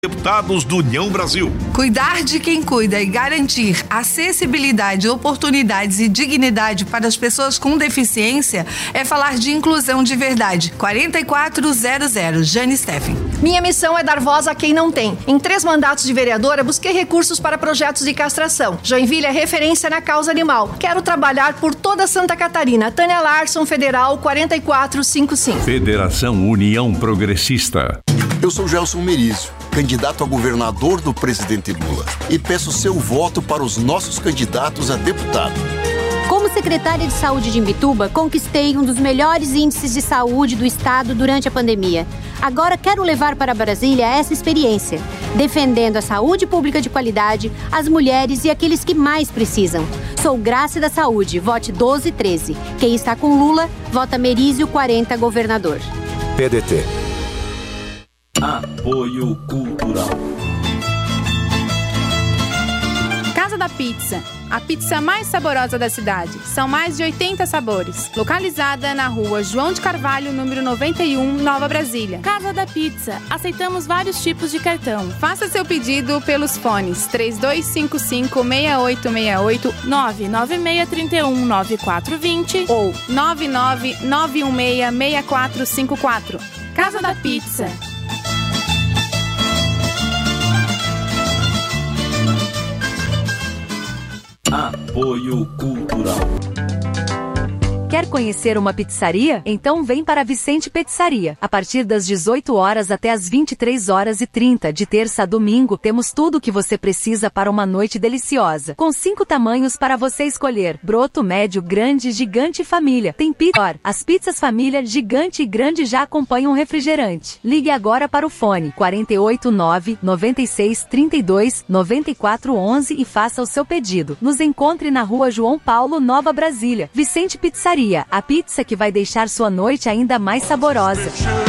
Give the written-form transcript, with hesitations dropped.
Deputados do União Brasil. Cuidar de quem cuida e garantir acessibilidade, oportunidades e dignidade para as pessoas com deficiência é falar de inclusão de verdade. 4400, Jane Steffen. Minha missão é dar voz a quem não tem. Em 3 mandatos de vereadora, busquei recursos para projetos de castração. Joinville é referência na causa animal. Quero trabalhar por toda Santa Catarina. Tânia Larson, Federal 4455. Federação União Progressista. Eu sou Gelson Merizio, candidato a governador do presidente Lula, e peço seu voto para os nossos candidatos a deputado. Como secretária de saúde de Imbituba, conquistei um dos melhores índices de saúde do estado durante a pandemia. Agora quero levar para Brasília essa experiência, defendendo a saúde pública de qualidade, as mulheres e aqueles que mais precisam. Sou Graça da Saúde, vote 1213. Quem está com Lula, vota Merizio 40, governador. PDT. Apoio Cultural. Casa da Pizza, a pizza mais saborosa da cidade. São mais de 80 sabores. Localizada na rua João de Carvalho, número 91, Nova Brasília. Casa da Pizza, aceitamos vários tipos de cartão. Faça seu pedido pelos fones 3255-6868, 99631-9420 ou 99916-6454. Casa da Pizza. Apoio Cultural. Quer conhecer uma pizzaria? Então vem para Vicente Pizzaria. A partir das 18 horas até as 23h30, de terça a domingo, temos tudo o que você precisa para uma noite deliciosa. Com 5 tamanhos para você escolher: broto, médio, grande, gigante e família. Tem pizza. As pizzas família, gigante e grande já acompanham refrigerante. Ligue agora para o fone 489-9632-9411 e faça o seu pedido. Nos encontre na rua João Paulo, Nova Brasília. Vicente Pizzaria, a pizza que vai deixar sua noite ainda mais saborosa.